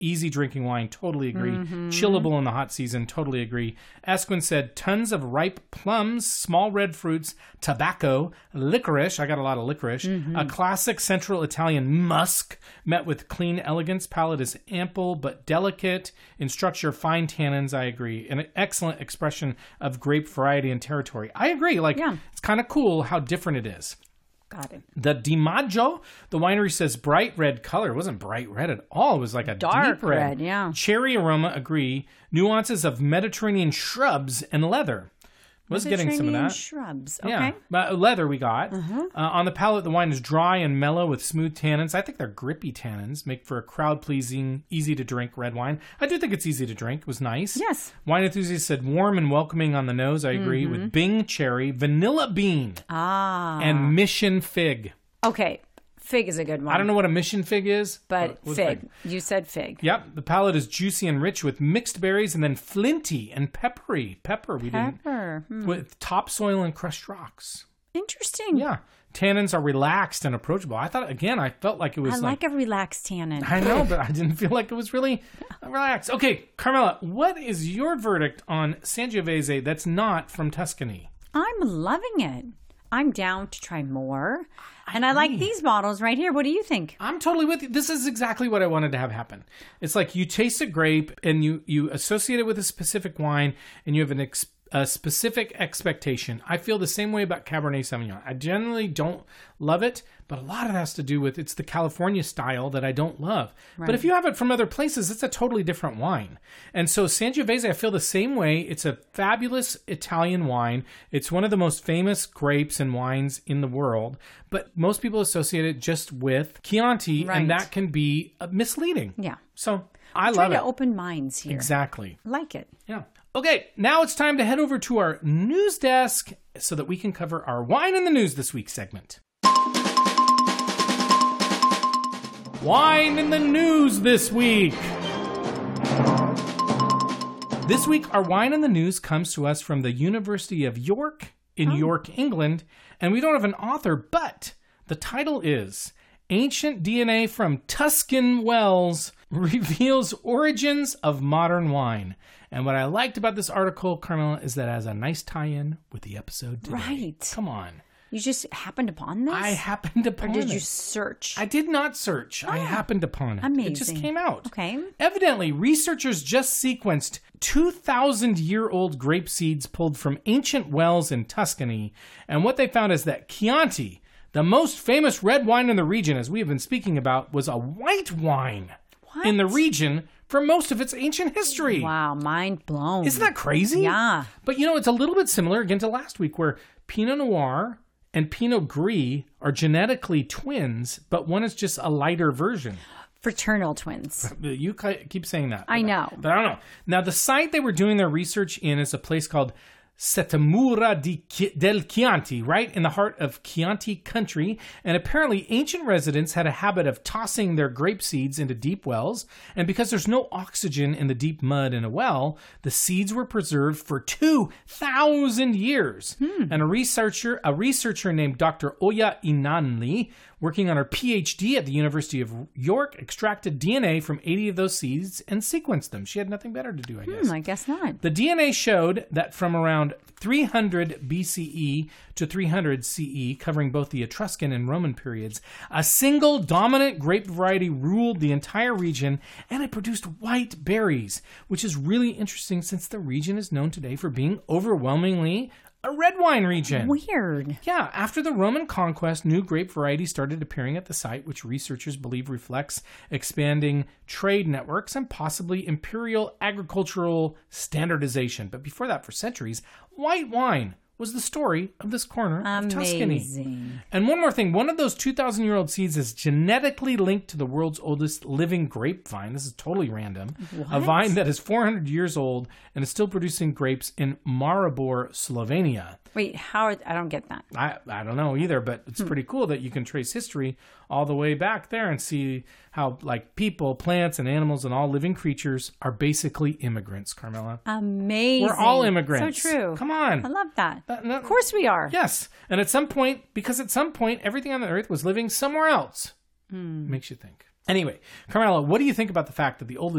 Easy drinking wine, totally agree. Chillable in the hot season, totally agree. Esquin said, tons of ripe plums, small red fruits, tobacco, licorice. I got a lot of licorice. A classic Central Italian musk met with clean elegance. Palate is ample but delicate. In structure, fine tannins, I agree. An excellent expression of grape variety and territory. I agree. It's kind of cool how different it is. Got it. The DiMaggio, the winery says bright red color. It wasn't bright red at all. It was like a Dark deep red. red, yeah. Cherry aroma, agree. Nuances of Mediterranean shrubs and leather. Was getting some of that. Shrubs. Okay. Yeah, but leather we got. On the palate, the wine is dry and mellow with smooth tannins. I think they're grippy tannins, make for a crowd-pleasing, easy-to-drink red wine. I do think it's easy to drink. It was nice. Yes. Wine enthusiast said warm and welcoming on the nose. I agree. With Bing cherry, vanilla bean, and mission fig. Okay. Fig is a good one. I don't know what a mission fig is. But fig. You said fig. Yep. The palate is juicy and rich with mixed berries and then flinty and peppery. Pepper. With topsoil and crushed rocks. Interesting. Yeah. Tannins are relaxed and approachable. I felt like it was I like a relaxed tannin. I know, but I didn't feel like it was really relaxed. Okay, Carmela, what is your verdict on Sangiovese that's not from Tuscany? I'm loving it. I'm down to try more. And I like these bottles right here. What do you think? I'm totally with you. This is exactly what I wanted to have happen. It's like you taste a grape and you associate it with a specific wine and you have a specific expectation. I feel the same way about Cabernet Sauvignon. I generally don't love it, but a lot of it has to do with it's the California style that I don't love. Right. But if you have it from other places, it's a totally different wine. And so Sangiovese, I feel the same way. It's a fabulous Italian wine. It's one of the most famous grapes and wines in the world, but most people associate it just with Chianti, and that can be misleading. Yeah. So I love it. Trying to open minds here. Exactly. Like it. Yeah. Okay, now it's time to head over to our news desk so that we can cover our Wine in the News this week segment. Wine in the News this week. This week, our Wine in the News comes to us from the University of York in York, England, and we don't have an author, but the title is Ancient DNA from Tuscan Wells Reveals Origins of Modern Wine. And what I liked about this article, Carmela, is that it has a nice tie-in with the episode today. Right. Come on. You just happened upon this? I happened upon it. Or did you search? I did not search. I happened upon it. Amazing. It just came out. Okay. Evidently, researchers just sequenced 2,000-year-old grape seeds pulled from ancient wells in Tuscany. And what they found is that Chianti, the most famous red wine in the region, as we have been speaking about, was a white wine in the region for most of its ancient history. Wow, mind blown. Isn't that crazy? Yeah. But it's a little bit similar again to last week where Pinot Noir and Pinot Gris are genetically twins, but one is just a lighter version. Fraternal twins. You keep saying that. I know. But I don't know. Now, the site they were doing their research in is a place called Settimura del Chianti, right in the heart of Chianti country. And apparently ancient residents had a habit of tossing their grape seeds into deep wells. And because there's no oxygen in the deep mud in a well, the seeds were preserved for 2,000 years. And a researcher named Dr. Oya Inanli, working on her PhD at the University of York, extracted DNA from 80 of those seeds and sequenced them. She had nothing better to do, I guess. I guess not. The DNA showed that from around 300 BCE to 300 CE, covering both the Etruscan and Roman periods, a single dominant grape variety ruled the entire region, and it produced white berries, which is really interesting since the region is known today for being overwhelmingly a red wine region. Weird. Yeah, after the Roman conquest, new grape varieties started appearing at the site, which researchers believe reflects expanding trade networks and possibly imperial agricultural standardization. But before that, for centuries, white wine was the story of this corner of Tuscany. Amazing. And one more thing, one of those 2,000-year-old seeds is genetically linked to the world's oldest living grapevine. This is totally random. What? A vine that is 400 years old and is still producing grapes in Maribor, Slovenia. Wait, I don't get that. I don't know either, but it's pretty cool that you can trace history all the way back there and see how people, plants, and animals and all living creatures are basically immigrants, Carmela. Amazing. We're all immigrants. So true. Come on. I love that. Of course we are. Yes. And at some point, everything on the earth was living somewhere else. Makes you think. Anyway, Carmela, what do you think about the fact that the oldest